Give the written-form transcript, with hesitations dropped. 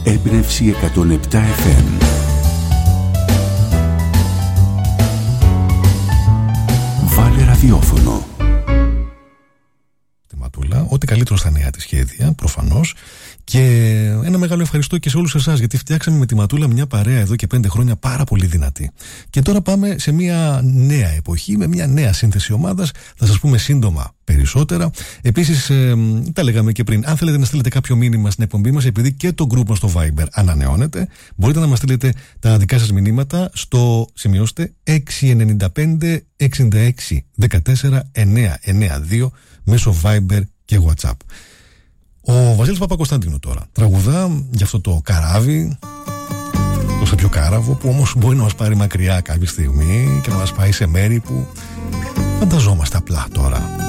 Έμπνευση 107 FM. Βάλε ραδιόφωνο. Τη Ματούλα, ό,τι καλύτερο στα νέα της σχέδια, προφανώς. Και ένα μεγάλο ευχαριστώ και σε όλους εσάς, γιατί φτιάξαμε με τη Ματούλα μια παρέα εδώ και 5 χρόνια πάρα πολύ δυνατή. Και τώρα πάμε σε μια νέα εποχή, με μια νέα σύνθεση ομάδας. Θα σας πούμε σύντομα περισσότερα. Επίσης, τα λέγαμε και πριν, αν θέλετε να στείλετε κάποιο μήνυμα στην εκπομπή μας, επειδή και το group μας στο Viber ανανεώνεται, μπορείτε να μας στείλετε τα δικά σας μηνύματα στο, σημειώστε, 695 66 14 992 μέσω Viber και WhatsApp. Ο Βασίλης Παπακοσταντίνου τώρα τραγουδά για αυτό το καράβι, το σαπιοκάραβο, που όμως μπορεί να μας πάρει μακριά κάποια στιγμή και να μας πάει σε μέρη που φανταζόμαστε απλά τώρα.